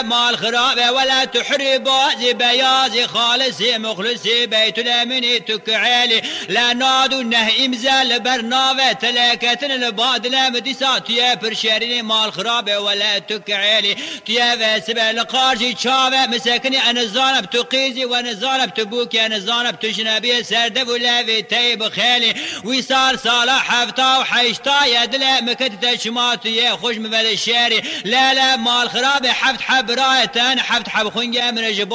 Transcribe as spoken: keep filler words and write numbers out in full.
لا مال خرابة ولا تحربا زي بيازي خالصي مخلصي بيت الامين تكعالي لا نادو نه امزال برنامه تلاكتن البادله مديسات يا برشاري مال خرابة ولا تكعالي تيا فاسب القارجي شابه مسكني انا زانب تقيزي وانا زانب تبوكي انا زانب تجنبي سردب ولا في تيب خالي وصار صالح حفتا وحيشتا يا دلا مكت تشمات يا خوش مبل الشاري لا لا مال خرابة حفت حب رايتان حفت حب خنجة من الجبال